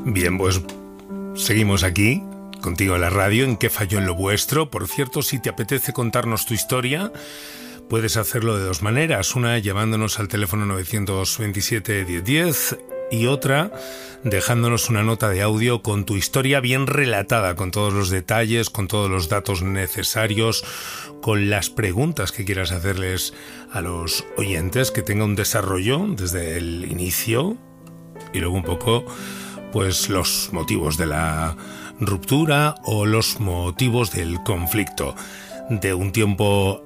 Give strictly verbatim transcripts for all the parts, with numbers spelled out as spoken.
Bien, pues seguimos aquí, contigo en la radio, en ¿Qué falló en lo vuestro? Por cierto, si te apetece contarnos tu historia, puedes hacerlo de dos maneras. Una, llamándonos al teléfono nueve dos siete, diez diez, y otra, dejándonos una nota de audio con tu historia bien relatada, con todos los detalles, con todos los datos necesarios, con las preguntas que quieras hacerles a los oyentes, que tenga un desarrollo desde el inicio y luego un poco pues los motivos de la ruptura o los motivos del conflicto. De un tiempo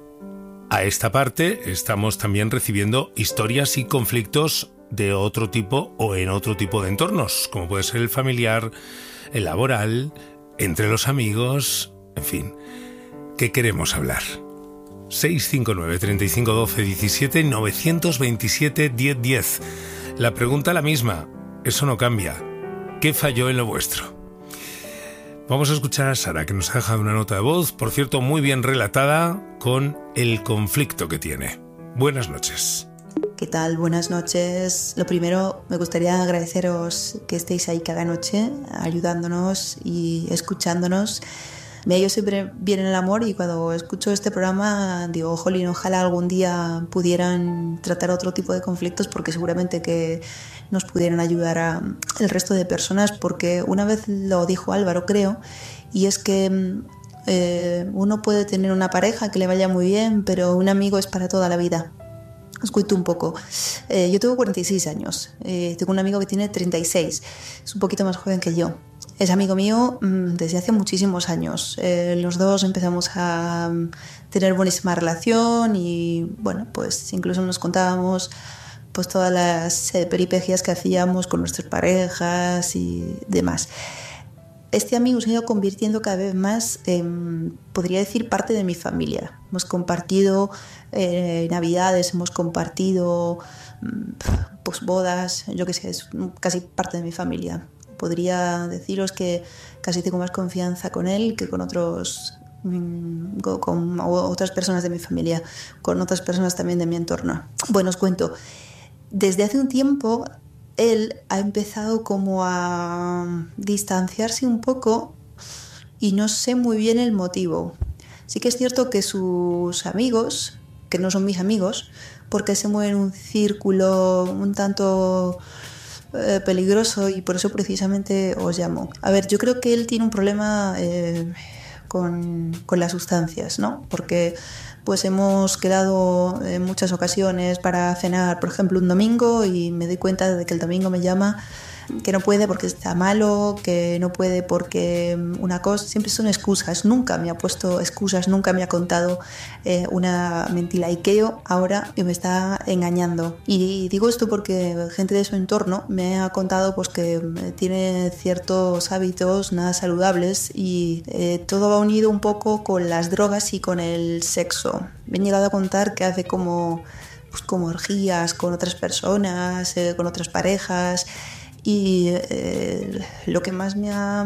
a esta parte estamos también recibiendo historias y conflictos de otro tipo o en otro tipo de entornos, como puede ser el familiar, el laboral, entre los amigos, en fin. ¿Qué queremos hablar? seis cinco nueve, treinta y cinco, doce, diecisiete, nueve dos siete, diez diez. La pregunta la misma, eso no cambia. ¿Qué falló en lo vuestro? Vamos a escuchar a Sara, que nos ha dejado una nota de voz, por cierto, muy bien relatada, con el conflicto que tiene. Buenas noches. ¿Qué tal? Buenas noches. Lo primero, me gustaría agradeceros que estéis ahí cada noche ayudándonos y escuchándonos. Me hallo siempre bien en el amor y cuando escucho este programa digo, jolín, ojalá algún día pudieran tratar otro tipo de conflictos, porque seguramente que nos pudieran ayudar a el resto de personas, porque una vez lo dijo Álvaro, creo, y es que eh, uno puede tener una pareja que le vaya muy bien, pero un amigo es para toda la vida. Os cuento un poco. Eh, yo tengo cuarenta y seis años, eh, tengo un amigo que tiene treinta y seis, es un poquito más joven que yo. Es amigo mío mmm, desde hace muchísimos años. Eh, los dos empezamos a um, tener buenísima relación y, bueno, pues incluso nos contábamos pues todas las eh, peripecias que hacíamos con nuestras parejas y demás. Este amigo se ha ido convirtiendo cada vez más en, podría decir, parte de mi familia. Hemos compartido eh, navidades, hemos compartido pues, bodas, yo qué sé, es casi parte de mi familia. Podría deciros que casi tengo más confianza con él que con otros, con otras personas de mi familia, con otras personas también de mi entorno. Bueno, os cuento. Desde hace un tiempo él ha empezado como a distanciarse un poco y no sé muy bien el motivo. Sí que es cierto que sus amigos, que no son mis amigos, porque se mueven en un círculo un tanto eh, peligroso y por eso precisamente os llamo. A ver, yo creo que él tiene un problema eh, con, con las sustancias, ¿no? Porque pues hemos quedado en muchas ocasiones para cenar, por ejemplo, un domingo, y me doy cuenta de que el domingo me llama que no puede porque está malo, que no puede porque una cosa, siempre son excusas. Nunca me ha puesto excusas, nunca me ha contado eh, una mentira, y que yo ahora me está engañando. Y digo esto porque gente de su entorno me ha contado pues que tiene ciertos hábitos nada saludables y eh, todo va unido un poco con las drogas y con el sexo. Me han llegado a contar que hace como, pues, como orgías con otras personas, eh, con otras parejas. Y eh, lo que más me ha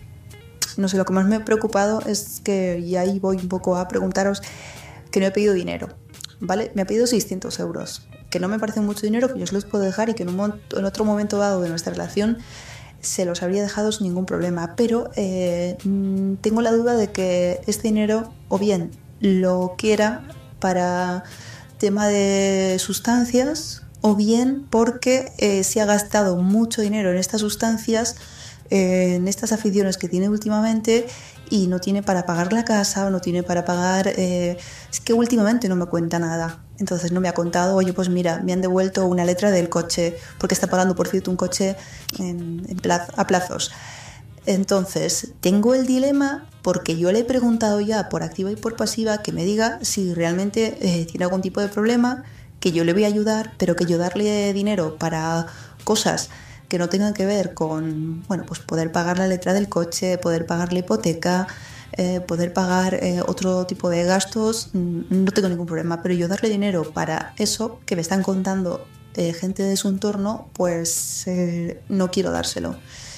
no sé, lo que más me ha preocupado es que, y ahí voy un poco a preguntaros, que no he pedido dinero, ¿vale? Me ha pedido seiscientos euros, que no me parece mucho dinero, que yo os los puedo dejar y que en, un mo- en otro momento dado de nuestra relación se los habría dejado sin ningún problema, pero eh, tengo la duda de que este dinero o bien lo quiera para tema de sustancias, o bien porque eh, se ha gastado mucho dinero en estas sustancias, eh, en estas aficiones que tiene últimamente, y no tiene para pagar la casa o no tiene para pagar... Eh, es que últimamente no me cuenta nada. Entonces no me ha contado, oye, pues mira, me han devuelto una letra del coche, porque está pagando, por cierto, un coche en, en plaz, a plazos. Entonces tengo el dilema, porque yo le he preguntado ya por activa y por pasiva que me diga si realmente eh, tiene algún tipo de problema, que yo le voy a ayudar, pero que yo darle dinero para cosas que no tengan que ver con, bueno, pues poder pagar la letra del coche, poder pagar la hipoteca, eh, poder pagar eh, otro tipo de gastos, no tengo ningún problema, pero yo darle dinero para eso que me están contando eh, gente de su entorno, pues eh, no quiero dárselo.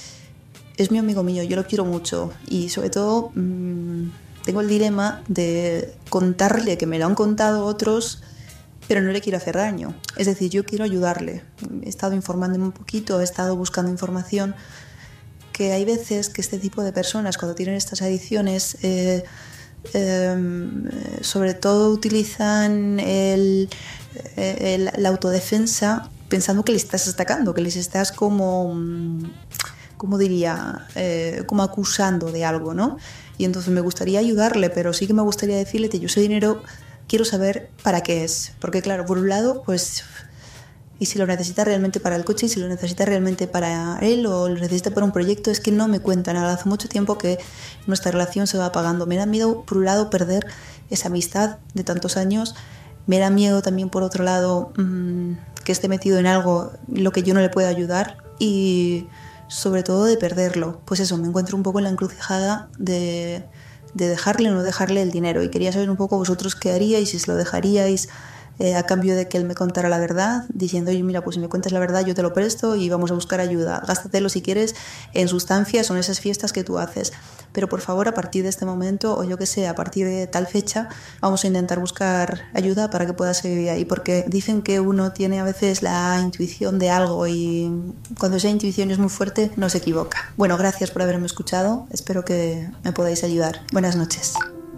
Es mi amigo mío, yo lo quiero mucho y sobre todo mmm, tengo el dilema de contarle que me lo han contado otros, pero no le quiero hacer daño. Es decir, yo quiero ayudarle. He estado informándome un poquito, he estado buscando información, que hay veces que este tipo de personas, cuando tienen estas adicciones, eh, eh, sobre todo utilizan el, el, la autodefensa pensando que les estás atacando, que les estás como, como diría, eh, como acusando de algo, ¿no? Y entonces me gustaría ayudarle, pero sí que me gustaría decirle que yo ese dinero quiero saber para qué es. Porque claro, por un lado, pues... Y si lo necesita realmente para el coche, y si lo necesita realmente para él o lo necesita para un proyecto, es que no me cuenta nada. Hace mucho tiempo que nuestra relación se va apagando. Me da miedo, por un lado, perder esa amistad de tantos años. Me da miedo también, por otro lado, mmm, que esté metido en algo en lo que yo no le pueda ayudar. Y sobre todo de perderlo. Pues eso, me encuentro un poco en la encrucijada de, de dejarle o no dejarle el dinero. Y quería saber un poco vosotros qué haríais, si se lo dejaríais... Eh, a cambio de que él me contara la verdad, diciendo, oye, mira, pues si me cuentas la verdad yo te lo presto y vamos a buscar ayuda, gástatelo si quieres en sustancias o en esas fiestas que tú haces, pero por favor a partir de este momento, o yo que sé, a partir de tal fecha vamos a intentar buscar ayuda para que pueda seguir ahí, porque dicen que uno tiene a veces la intuición de algo y cuando esa intuición es muy fuerte no se equivoca. Bueno, gracias por haberme escuchado, espero que me podáis ayudar. Buenas noches.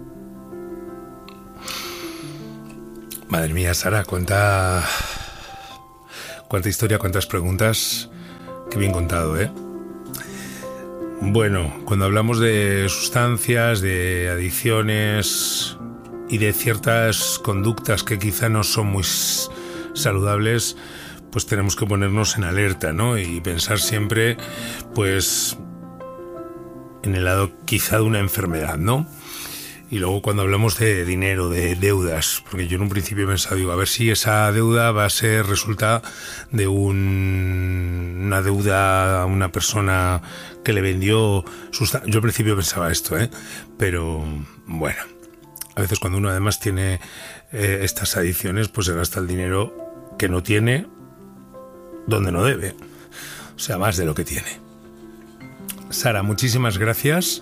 Madre mía, Sara, cuánta, cuánta historia, cuántas preguntas. Qué bien contado, ¿eh? Bueno, cuando hablamos de sustancias, de adicciones y de ciertas conductas que quizá no son muy saludables, pues tenemos que ponernos en alerta, ¿no? Y pensar siempre, pues, en el lado quizá de una enfermedad, ¿no? Y luego cuando hablamos de dinero, de deudas, porque yo en un principio he pensado, digo, a ver si esa deuda va a ser resulta de un, una deuda a una persona que le vendió sustancias. Yo al principio pensaba esto, ¿eh? Pero bueno, a veces cuando uno además tiene eh, estas adicciones, pues se gasta el dinero que no tiene donde no debe, o sea, más de lo que tiene. Sara, muchísimas gracias.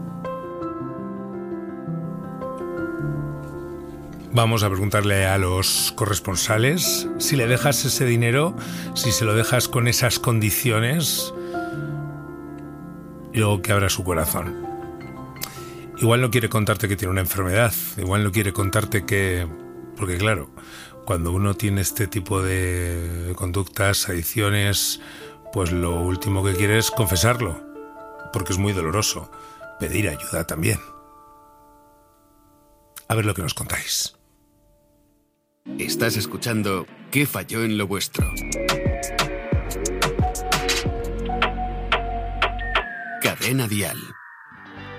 Vamos a preguntarle a los corresponsales si le dejas ese dinero, si se lo dejas con esas condiciones, y luego que abra su corazón. Igual no quiere contarte que tiene una enfermedad, igual no quiere contarte que... Porque claro, cuando uno tiene este tipo de conductas, adicciones, pues lo último que quiere es confesarlo, porque es muy doloroso. Pedir ayuda también. A ver lo que nos contáis. Estás escuchando ¿Qué falló en lo vuestro? Cadena Dial.